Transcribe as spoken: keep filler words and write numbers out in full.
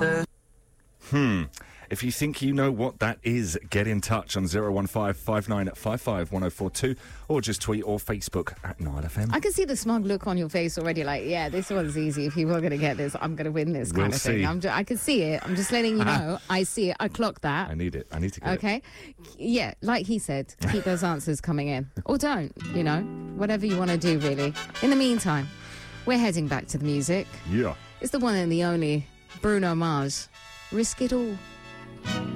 Hmm. If you think you know what that is, get in touch on zero one five, five nine five five, one oh four two or just tweet or Facebook at Nile F M. I can see the smug look on your face already, like, yeah, this one's easy. If people are going to get this, I'm going to win this kind We'll of see. thing. I'm ju- I can see it. I'm just letting you know. I see it. I clock that. I need it. I need to get Okay. Yeah, like he said, keep those answers coming in. Or don't, you know, whatever you want to do, really. In the meantime, we're heading back to the music. it. Yeah. It's the one and the only Bruno Mars. Risk It All.